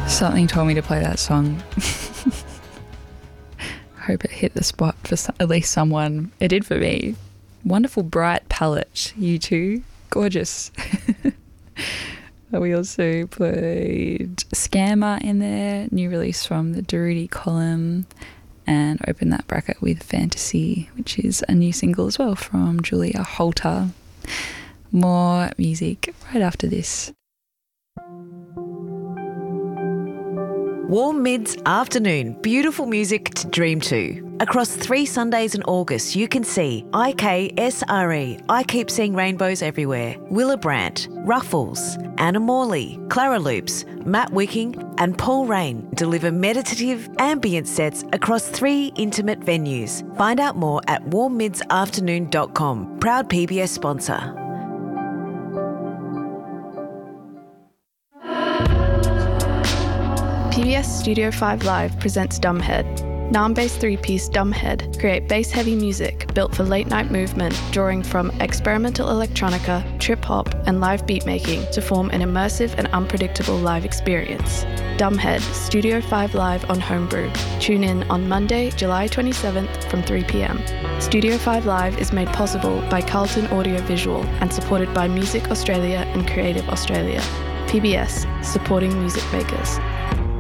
Something told me to play that song. Hope it hit the spot for at least someone. It did for me. Wonderful bright palette, you two. Gorgeous. We also played Scammer in there, new release from the Durutti column, and opened that bracket with Fantasy, which is a new single as well from Julia Holter. More music right after this. Warm Mids Afternoon, beautiful music to dream to. Across 3 Sundays in August, you can see IKSRE, I Keep Seeing Rainbows Everywhere, Willabrandt, Ruffles, Anna Morley, Clara Loops, Matt Wicking and Paul Rain deliver meditative, ambient sets across 3 intimate venues. Find out more at warmmidsafternoon.com, proud PBS sponsor. PBS Studio 5 Live presents Dumbhead. Naarm-based 3-piece Dumbhead create bass-heavy music built for late-night movement, drawing from experimental electronica, trip-hop and live beatmaking to form an immersive and unpredictable live experience. Dumbhead, Studio 5 Live on Homebrew. Tune in on Monday, July 27th from 3 p.m. Studio 5 Live is made possible by Carlton Audio Visual and supported by Music Australia and Creative Australia. PBS, supporting music makers.